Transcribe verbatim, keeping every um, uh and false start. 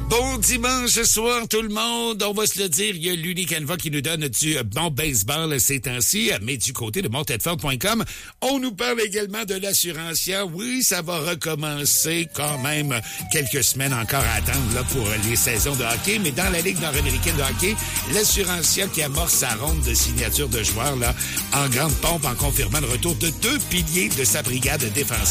Bon dimanche soir tout le monde. On va se le dire, il y a l'Unicanva qui nous donne du bon baseball ces temps-ci, mais du côté de montedford point com, on nous parle également de l'assurancia. Oui, ça va recommencer quand même quelques semaines encore à attendre là, pour les saisons de hockey, mais dans la Ligue nord-américaine de hockey, l'assurancia qui amorce sa ronde de signature de joueurs là, en grande pompe en confirmant le retour de deux piliers de sa brigade défensive.